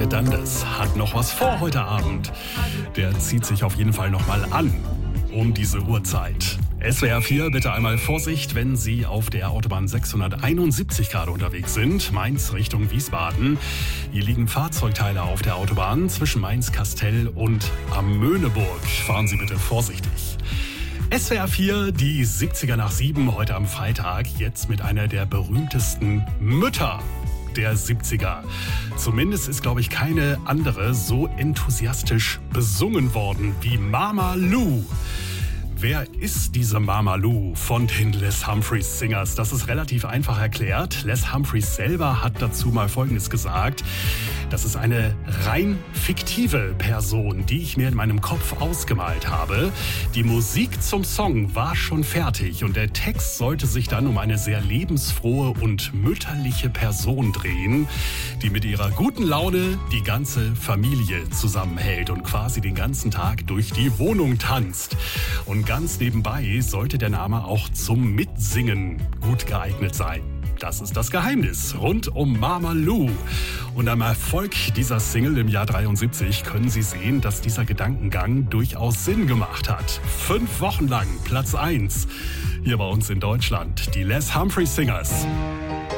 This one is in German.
Michael Dundas hat noch was vor heute Abend. Der zieht sich auf jeden Fall noch mal an um diese Uhrzeit. SWR 4, bitte einmal Vorsicht, wenn Sie auf der Autobahn 671 gerade unterwegs sind. Mainz Richtung Wiesbaden. Hier liegen Fahrzeugteile auf der Autobahn zwischen Mainz-Kastell und am Möhneburg. Fahren Sie bitte vorsichtig. SWR 4, die 70er nach 7, heute am Freitag, jetzt mit einer der berühmtesten Mütter der 70er. Zumindest ist, glaube ich, keine andere so enthusiastisch besungen worden wie Mama Lou. Wer ist diese Mama Lou von den Les Humphreys Singers? Das ist relativ einfach erklärt. Les Humphreys selber hat dazu mal Folgendes gesagt. Das ist eine rein fiktive Person, die ich mir in meinem Kopf ausgemalt habe. Die Musik zum Song war schon fertig und der Text sollte sich dann um eine sehr lebensfrohe und mütterliche Person drehen, die mit ihrer guten Laune die ganze Familie zusammenhält und quasi den ganzen Tag durch die Wohnung tanzt. Und ganz nebenbei sollte der Name auch zum Mitsingen gut geeignet sein. Das ist das Geheimnis rund um Mama Lou. Und am Erfolg dieser Single im Jahr 73 können Sie sehen, dass dieser Gedankengang durchaus Sinn gemacht hat. 5 Wochen lang Platz 1 hier bei uns in Deutschland. Die Les Humphreys Singers.